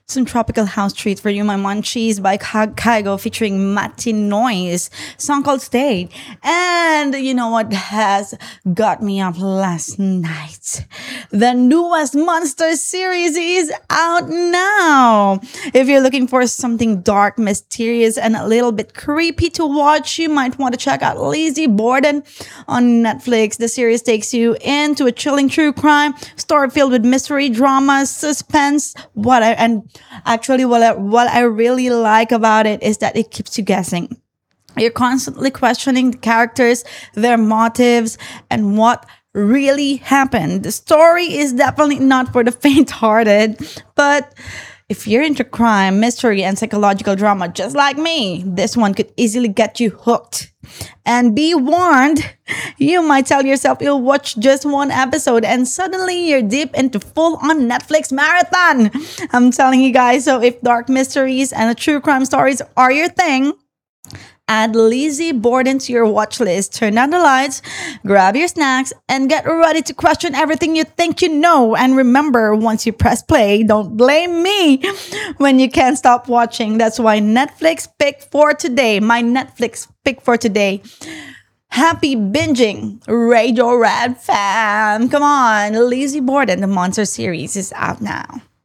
some tropical house treats for you. My Munchies by Kygo featuring Matty Noise, song called Stayed. And you know what has got me up last night? The newest Monster series is out now. If you're looking for something dark, mysterious, and a little bit creepy to watch, you might want to check out Lizzie Borden on Netflix. The series takes you into a chilling true crime story filled with mystery, drama, suspense. What I really like about it is that it keeps you guessing. You're constantly questioning the characters, their motives, and what really happened. The story is definitely not for the faint-hearted, but if you're into crime, mystery, and psychological drama just like me, this one could easily get you hooked. And be warned, you might tell yourself you'll watch just one episode and suddenly you're deep into full-on Netflix marathon. I'm telling you guys, so if dark mysteries and true crime stories are your thing, add Lizzie Borden to your watch list. Turn down the lights, grab your snacks, and get ready to question everything you think you know. And remember, once you press play, don't blame me when you can't stop watching. That's why Netflix pick for today. My Netflix pick for today. Happy binging, Radio Rad fam. Come on, Lizzie Borden, the Monster series is out now.